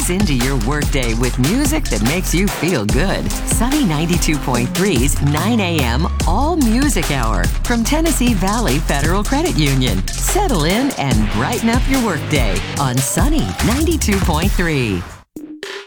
Ease into your workday with music that makes you feel good. Sunny 92.3's 9 a.m. All Music Hour from Tennessee Valley Federal Credit Union. Settle in and brighten up your workday on Sunny 92.3.